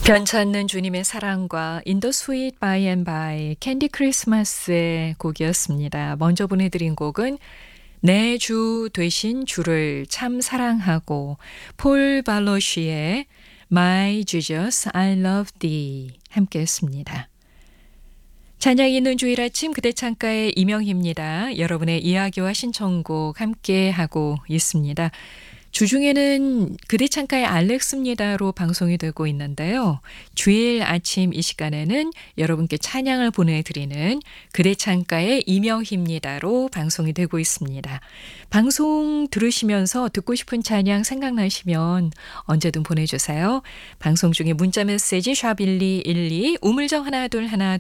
변찮는 주님의 사랑과 In the Sweet By and By 캔디 크리스마스의 곡이었습니다. 먼저 보내드린 곡은 내 주 되신 주를 참 사랑하고 폴 발로시의 My Jesus I Love Thee 함께 했습니다. 찬양 있는 주일 아침 그대 창가의 이명희입니다. 여러분의 이야기와 신청곡 함께 하고 있습니다. 주중에는 그대 창가의 알렉스입니다로 방송이 되고 있는데요. 주일 아침 이 시간에는 여러분께 찬양을 보내드리는 그대 창가의 이명희입니다로 방송이 되고 있습니다. 방송 들으시면서 듣고 싶은 찬양 생각나시면 언제든 보내주세요. 방송 중에 문자 메시지 샵1212 우물정 1212